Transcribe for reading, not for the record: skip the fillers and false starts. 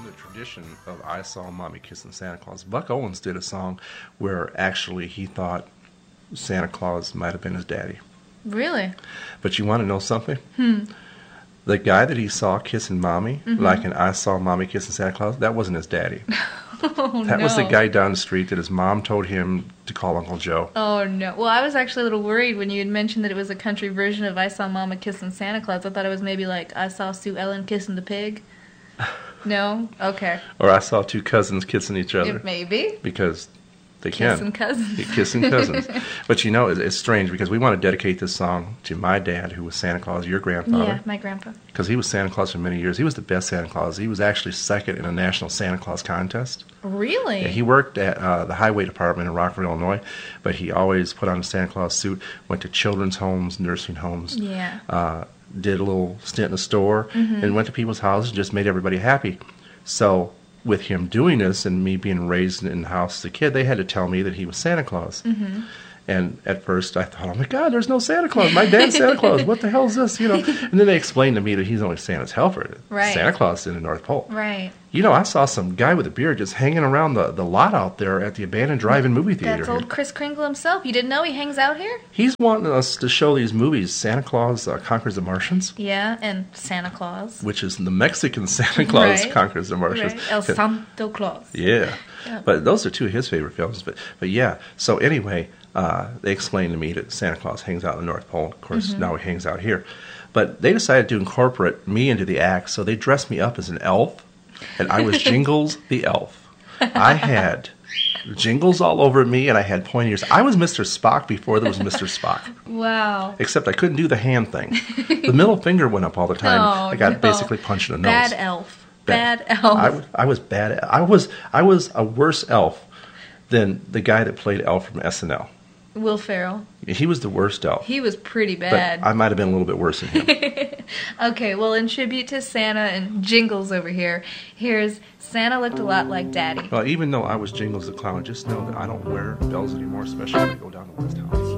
in the tradition of I Saw Mommy Kissing Santa Claus, Buck Owens did a song where actually he thought Santa Claus might have been his daddy. Really? But you want to know something? The guy that he saw kissing Mommy, like in I Saw Mommy Kissing Santa Claus, that wasn't his daddy. That was the guy down the street that his mom told him to call Uncle Joe. Oh, no. Well, I was actually a little worried when you had mentioned that it was a country version of I Saw Mama Kissing Santa Claus. I thought it was maybe like I Saw Sue Ellen Kissing the Pig. No? Okay. Or I saw two cousins kissing each other. Maybe. Because they can. Kissing cousins. Kissing cousins. But you know, it's strange because we want to dedicate this song to my dad, who was Santa Claus, your grandfather. Yeah, my grandpa. Because he was Santa Claus for many years. He was the best Santa Claus. He was actually second in a national Santa Claus contest. Really? Yeah, he worked at the highway department in Rockford, Illinois, but he always put on a Santa Claus suit, went to children's homes, nursing homes. Yeah. Did a little stint in a store, and went to people's houses and just made everybody happy. So with him doing this and me being raised in the house as a kid, they had to tell me that he was Santa Claus. And at first I thought, oh my God, there's no Santa Claus. My dad's Santa Claus. What the hell is this? You know. And then they explained to me that he's only Santa's helper. Right. Santa Claus is in the North Pole. Right. You know, I saw some guy with a beard just hanging around the lot out there at the abandoned drive-in movie theater. That's old Kris Kringle himself. You didn't know he hangs out here? He's wanting us to show these movies, Santa Claus Conquers the Martians. Yeah, and Santa Claus. Which is the Mexican Santa Claus Conquers the Martians. Right. El Santo Claus. Yeah. Yep. But those are two of his favorite films. But yeah, so anyway, they explained to me that Santa Claus hangs out in the North Pole. Of course, now he hangs out here. But they decided to incorporate me into the act, so they dressed me up as an elf, and I was Jingles the elf. I had jingles all over me, and I had pointy ears. I was Mr. Spock before there was Mr. Spock. Wow. Except I couldn't do the hand thing. The middle finger went up all the time. Oh, I got basically punched in the nose. Bad elf. Bad elf. I was bad. I was a worse elf than the guy that played Elf from SNL. Will Ferrell. He was the worst elf. He was pretty bad. But I might have been a little bit worse than him. Okay, well, in tribute to Santa and Jingles over here, here's Santa Looked a Lot Like Daddy. Well, even though I was Jingles the Clown, just know that I don't wear bells anymore, especially when I go down to West House.